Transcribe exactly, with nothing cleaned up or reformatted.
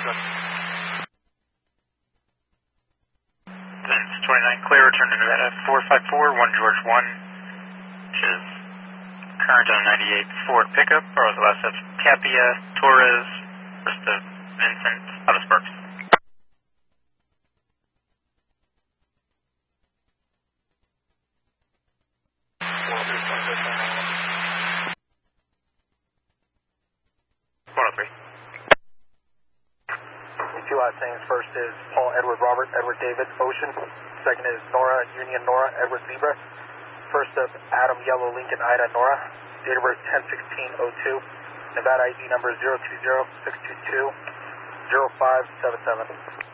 trust. Since twenty-nine clear, return to Nevada four five four, one George one, which is current on ninety-eight Ford pickup, or was the last of Capia, Torres, first of Vincent, out of Sparks. one oh three. Two last names. First is Paul Edward Robert Edward David Ocean. Second is Nora Union Nora Edward Zebra. First up Adam Yellow Lincoln Ida Nora. Date of birth ten sixteen oh two. Nevada I D number zero two zero six two two zero five seven seven.